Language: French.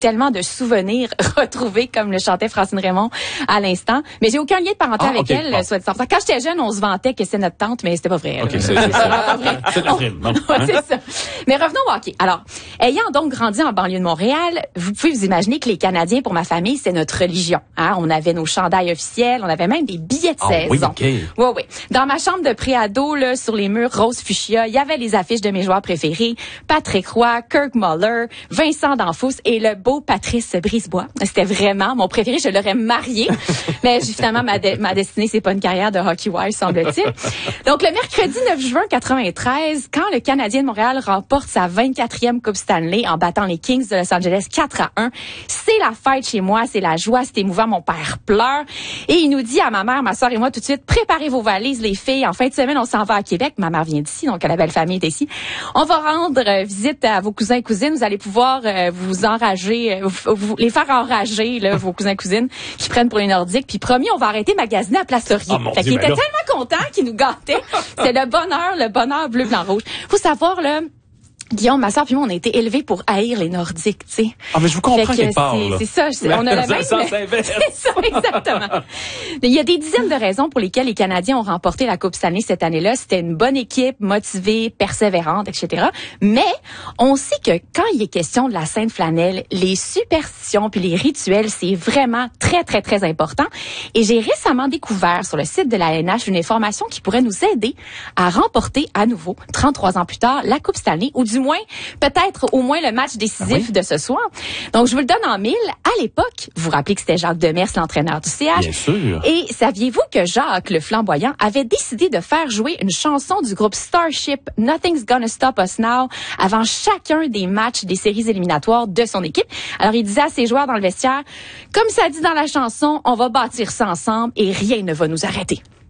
tellement de souvenirs retrouvés, comme le chantait Francine Raymond à l'instant. Mais j'ai aucun lien de parenté avec elle, soit dit en passant. Quand j'étais jeune, on se vantait que c'est notre tante, mais c'était pas vrai. OK, c'est pas vrai. C'est la frime, non? C'est ça. Mais revenons au hockey. Alors, ayant donc grandi en banlieue de Montréal, vous pouvez vous imaginer que les Canadiens, pour ma famille, c'est notre religion. Hein? On avait nos chandails officiels, on avait même des billets de saison. Oui, OK. Oui. Dans ma chambre de préado, là, sur les murs rose fuchsia, il y avait les affiches de mes joueurs préférés, Patrick Roy, Kirk Muller, Vincent D'Anfous et le beau Patrice Brisebois. C'était vraiment mon préféré, je l'aurais marié. Mais finalement, ma destinée, c'est pas une carrière de hockey-wise, semble-t-il. Donc, le mercredi 9 juin 93, quand le Canadien de Montréal remporte sa 24e Coupe Stanley en battant les Kings de Los Angeles 4-1, c'est la fête chez moi, c'est la joie, c'est émouvant, mon père pleure. Et il nous dit à ma mère, ma soeur et moi tout de suite, préparez vos valises, les filles. En fin de semaine, on s'en va à Québec. Ma mère vient d'ici, donc la belle famille est ici. On va rendre visite à vos cousins et cousines. Vous allez pouvoir vous enrager, les faire enrager, là, vos cousins et cousines qui prennent pour les Nordiques. Puis promis, on va arrêter magasiner à Place Laurier. Fait qu'il était tellement content qu'il nous gâtait. C'était le bonheur bleu, blanc, rouge. Faut savoir, là, Guillaume, ma soeur puis moi, on a été élevés pour haïr les Nordiques, tu sais. Ah, mais je vous comprends quelque part, là. C'est ça, on a le même. C'est ça, exactement. Il y a des dizaines de raisons pour lesquelles les Canadiens ont remporté la Coupe Stanley cette année-là. C'était une bonne équipe, motivée, persévérante, etc. Mais on sait que quand il est question de la Sainte Flanelle, les superstitions puis les rituels, c'est vraiment très, très, très important. Et j'ai récemment découvert sur le site de la LNH une information qui pourrait nous aider à remporter à nouveau, 33 ans plus tard, la Coupe Stanley, ou du moins, peut-être au moins le match décisif de ce soir. Donc, je vous le donne en mille. À l'époque, vous vous rappelez que c'était Jacques Demers, l'entraîneur du CH. Bien sûr. Et saviez-vous que Jacques, le flamboyant, avait décidé de faire jouer une chanson du groupe Starship, Nothing's Gonna Stop Us Now, avant chacun des matchs des séries éliminatoires de son équipe? Alors, il disait à ses joueurs dans le vestiaire, comme ça dit dans la chanson, on va bâtir ça ensemble et rien ne va nous arrêter.